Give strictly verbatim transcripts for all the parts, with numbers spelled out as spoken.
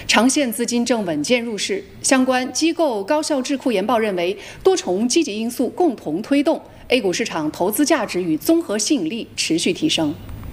长线资金正稳健入市。相关机构高效智库研报认为，多重积极因素共同推动 A 股市场投资价值与综合吸引力持续提升。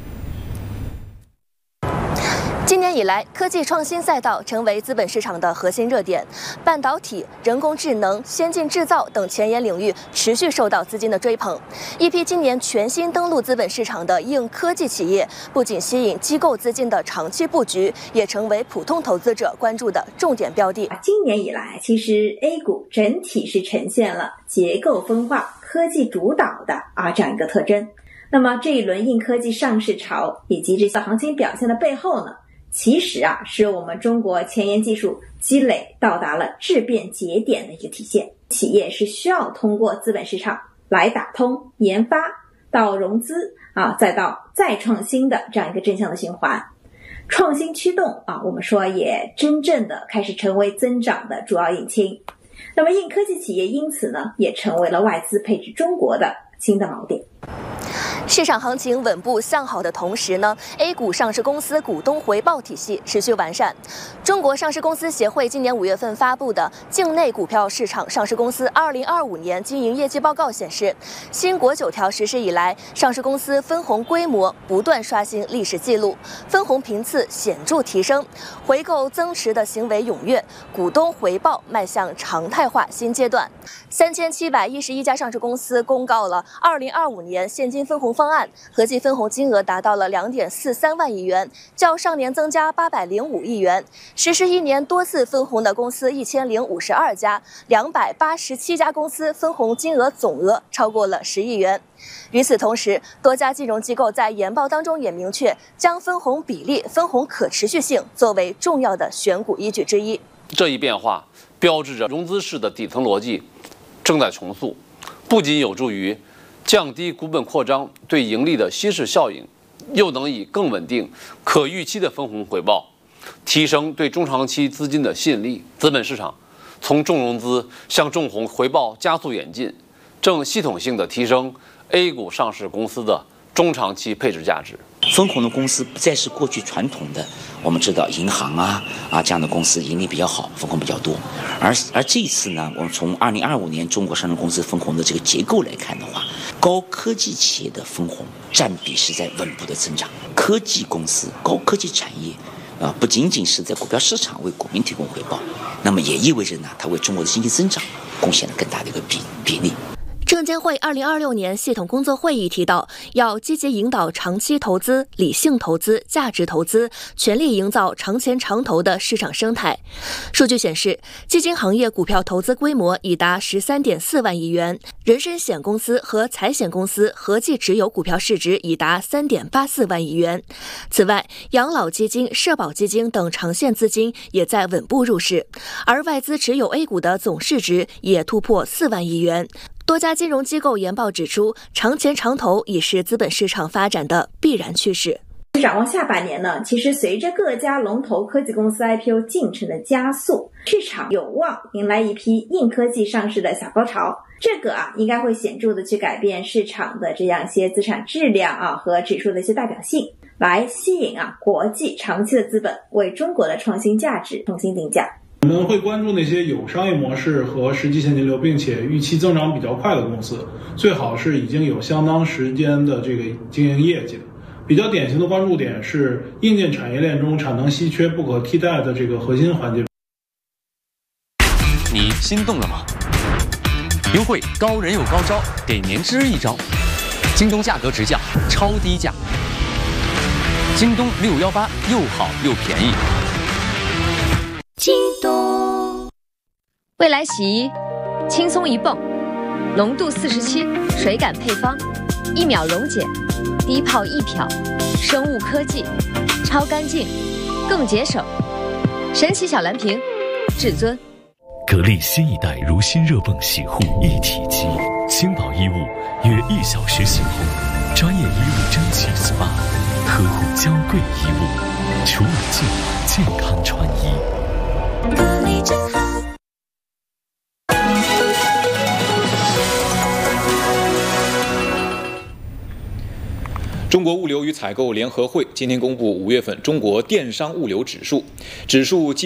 今年以来，科技创新赛道成为资本市场的核心热点，半导体、人工智能、先进制造等前沿领域持续受到资金的追捧。一批今年全新登陆资本市场的硬科技企业，不仅吸引机构资金的长期布局，也成为普通投资者关注的重点标的。 今年以来，其实 A 股整体是呈现了结构分化、科技主导的啊这样一个特征。那么这一轮硬科技上市潮以及这些行情表现的背后呢？其实啊，是我们中国前沿技术积累到达了质变节点的一个体现。企业是需要通过资本市场来打通研发到融资啊，再到再创新的这样一个正向的循环。创新驱动啊，我们说也真正的开始成为增长的主要引擎。那么硬科技企业因此呢，也成为了外资配置中国的新的锚点。 市场行情稳步向好的同时呢 ，A 股上市公司股东回报体系持续完善。中国上市公司协会今年五月份发布的《境内股票市场上市公司二零二五年经营业绩报告》显示，新国九条实施以来，上市公司分红规模不断刷新历史记录，分红频次显著提升，回购增持的行为踊跃，股东回报迈向常态化新阶段。三千七百一十一家上市公司公告了二零二五年现金分红方案，合计分红金额达到了两点四三万亿元，较上年增加八百零五亿元。实施一年多次分红的公司一千零五十二家，两百八十七家公司分红金额总额超过了十亿元。与此同时，多家金融机构在研报当中也明确将分红比例、分红可持续性作为重要的选股依据之一。 这一变化标志着融资式的底层逻辑正在重塑，不仅有助于降低股本扩张对盈利的稀释效应，又能以更稳定、可预期的分红回报，提升对中长期资金的吸引力。资本市场从重融资向重红回报加速演进，正系统性地提升 A 股上市公司的中长期配置价值。 分红的公司不再是过去传统的，我们知道银行啊啊这样的公司盈利比较好，分红比较多。而而这一次呢，我们从二零二五年中国上市公司分红的这个结构来看的话，高科技企业的分红占比是在稳步的增长。科技公司、高科技产业啊，不仅仅是在股票市场为股民提供回报，那么也意味着呢，它为中国的经济增长贡献了更大的一个比比例。 证监会二零二六年系统工作会议提到，要积极引导长期投资、理性投资、价值投资，全力营造长钱长投的市场生态。数据显示，基金行业股票投资规模已达十三点四万亿元，人身险公司和财险公司合计持有股票市值已达三点八四万亿元。此外，养老基金、社保基金等长线资金也在稳步入市，而外资持有 A 股的总市值也突破四万亿元。多家金融机构研报指出，长钱长投已是资本市场发展的必然趋势。 展望下半年呢，其实随着各家龙头科技公司 I P O 进程的加速，市场有望迎来一批硬科技上市的小高潮。这个啊，应该会显著的去改变市场的这样一些资产质量啊和指数的一些代表性，来吸引啊国际长期的资本为中国的创新价值重新定价。 我们会关注那些有商业模式和实际现金流，并且预期增长比较快的公司，最好是已经有相当时间的这个经营业绩的。比较典型的关注点是硬件产业链中产能稀缺不可替代的这个核心环节。 你心动了吗？优惠高人有高招，给年之一招，京东价格直降，超低价。京东六幺八又好又便宜。 京东未来洗衣轻松一泵，浓度四十七，水感配方，一秒溶解，低泡一漂，生物科技，超干净，更节省，神奇小蓝瓶，至尊。 格力新一代如新热泵洗护一体机，轻薄衣物约一小时洗护，专业衣物蒸汽 S P A， 呵护娇贵衣物，除了净健康穿衣。格力真好。 中国物流与采购联合会今天公布五月份中国电商物流指数，指数